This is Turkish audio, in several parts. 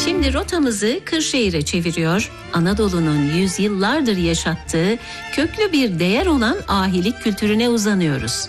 Şimdi rotamızı Kırşehir'e çeviriyor. Anadolu'nun yüzyıllardır yaşattığı köklü bir değer olan ahilik kültürüne uzanıyoruz.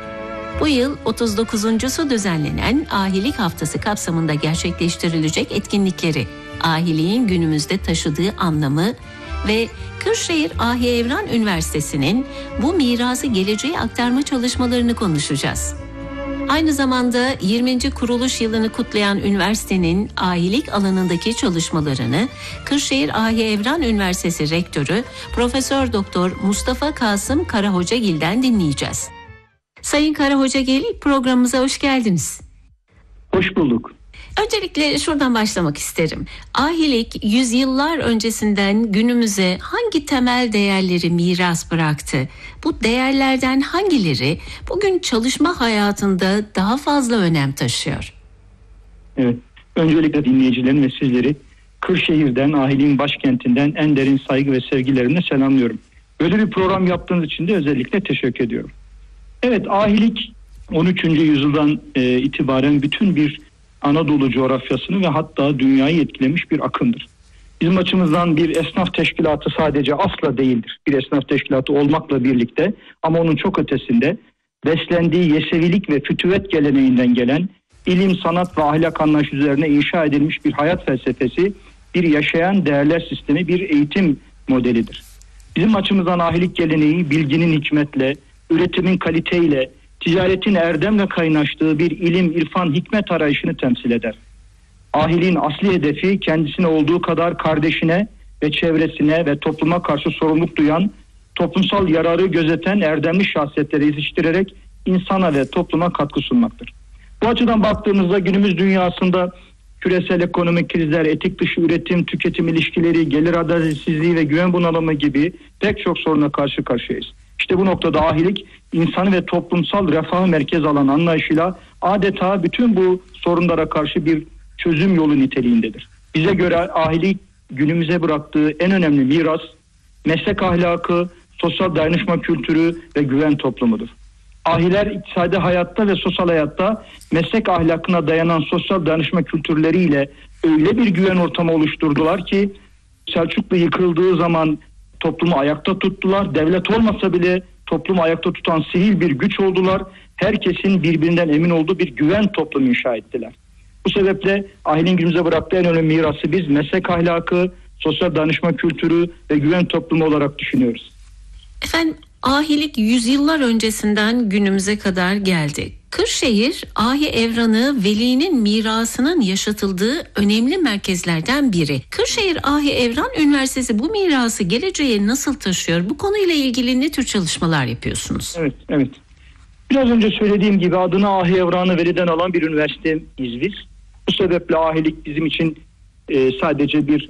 Bu yıl 39.sü düzenlenen Ahilik Haftası kapsamında gerçekleştirilecek etkinlikleri, ahiliğin günümüzde taşıdığı anlamı ve Kırşehir Ahi Evran Üniversitesi'nin bu mirası geleceğe aktarma çalışmalarını konuşacağız. Aynı zamanda 20. kuruluş yılını kutlayan üniversitenin ahilik alanındaki çalışmalarını Kırşehir Ahi Evran Üniversitesi Rektörü Profesör Doktor Mustafa Kasım Karahocagil'den dinleyeceğiz. Sayın Karahocagil, programımıza hoş geldiniz. Hoş bulduk. Öncelikle şuradan başlamak isterim. Ahilik yüzyıllar öncesinden günümüze hangi temel değerleri miras bıraktı? Bu değerlerden hangileri bugün çalışma hayatında daha fazla önem taşıyor? Evet, öncelikle dinleyicilerin ve sizleri Kırşehir'den, ahiliğin başkentinden en derin saygı ve sevgilerimle selamlıyorum. Böyle bir program yaptığınız için de özellikle teşekkür ediyorum. Evet, ahilik 13. yüzyıldan itibaren bütün bir Anadolu coğrafyasını ve hatta dünyayı etkilemiş bir akımdır. Bizim açımızdan bir esnaf teşkilatı sadece asla değildir. Bir esnaf teşkilatı olmakla birlikte ama onun çok ötesinde beslendiği Yesevilik ve fütüvet geleneğinden gelen ilim, sanat ve ahlak anlayışı üzerine inşa edilmiş bir hayat felsefesi, bir yaşayan değerler sistemi, bir eğitim modelidir. Bizim açımızdan ahilik geleneği bilginin hikmetle, üretimin kaliteyle, ticaretin erdemle kaynaştığı bir ilim, irfan, hikmet arayışını temsil eder. Ahiliğin asli hedefi kendisine olduğu kadar kardeşine ve çevresine ve topluma karşı sorumluluk duyan, toplumsal yararı gözeten erdemli şahsiyetleri yetiştirerek insana ve topluma katkı sunmaktır. Bu açıdan baktığımızda günümüz dünyasında küresel ekonomik krizler, etik dışı üretim, tüketim ilişkileri, gelir adaletsizliği ve güven bunalımı gibi pek çok soruna karşı karşıyayız. İşte bu noktada ahilik insanı ve toplumsal refahı merkez alan anlayışıyla adeta bütün bu sorunlara karşı bir çözüm yolu niteliğindedir. Bize göre ahilik günümüze bıraktığı en önemli miras, meslek ahlakı, sosyal dayanışma kültürü ve güven toplumudur. Ahiler iktisadi hayatta ve sosyal hayatta meslek ahlakına dayanan sosyal dayanışma kültürleriyle öyle bir güven ortamı oluşturdular ki Selçuklu yıkıldığı zaman toplumu ayakta tuttular. Devlet olmasa bile toplumu ayakta tutan sivil bir güç oldular. Herkesin birbirinden emin olduğu bir güven toplumu inşa ettiler. Bu sebeple ahilin günümüze bıraktığı en önemli mirası biz meslek ahlakı, sosyal danışma kültürü ve güven toplumu olarak düşünüyoruz. Efendim, ahilik yüzyıllar öncesinden günümüze kadar geldi. Kırşehir, Ahi Evran'ı velinin mirasının yaşatıldığı önemli merkezlerden biri. Kırşehir Ahi Evran Üniversitesi bu mirası geleceğe nasıl taşıyor? Bu konuyla ilgili ne tür çalışmalar yapıyorsunuz? Evet. Biraz önce söylediğim gibi adını Ahi Evran'ı veliden alan bir üniversiteyiz biz. Bu sebeple ahilik bizim için sadece bir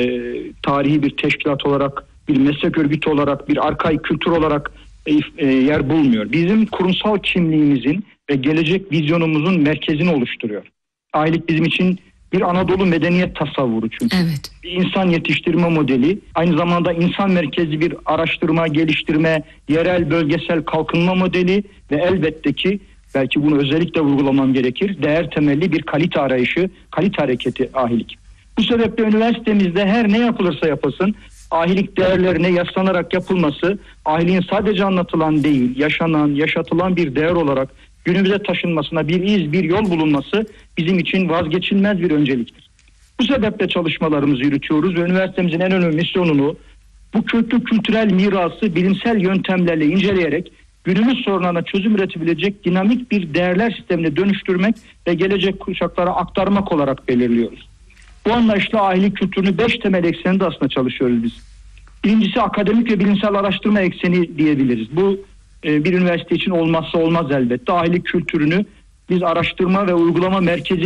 tarihi bir teşkilat olarak, bir meslek örgütü olarak, bir arkaik kültür olarak yer bulmuyor. Bizim kurumsal kimliğimizin ve gelecek vizyonumuzun merkezini oluşturuyor. Ahilik bizim için bir Anadolu medeniyet tasavvuru çünkü. Evet. Bir insan yetiştirme modeli, aynı zamanda insan merkezli bir araştırma, geliştirme, yerel, bölgesel kalkınma modeli ve elbette ki belki bunu özellikle vurgulamam gerekir, değer temelli bir kalite arayışı, kalite hareketi ahilik. Bu sebeple üniversitemizde her ne yapılırsa yapılsın, ahilik değerlerine yaslanarak yapılması, ahiliğin sadece anlatılan değil, yaşanan, yaşatılan bir değer olarak günümüze taşınmasına bir iz, bir yol bulunması bizim için vazgeçilmez bir önceliktir. Bu sebeple çalışmalarımızı yürütüyoruz ve üniversitemizin en önemli misyonunu bu köklü kültürel mirası bilimsel yöntemlerle inceleyerek günümüz sorunlarına çözüm üretebilecek dinamik bir değerler sistemine dönüştürmek ve gelecek kuşaklara aktarmak olarak belirliyoruz. Bu anlayışla ahilik kültürünü 5 temel ekseninde aslında çalışıyoruz biz. Birincisi akademik ve bilimsel araştırma ekseni diyebiliriz. Bu bir üniversite için olmazsa olmaz elbette. Ahilik kültürünü biz araştırma ve uygulama merkezi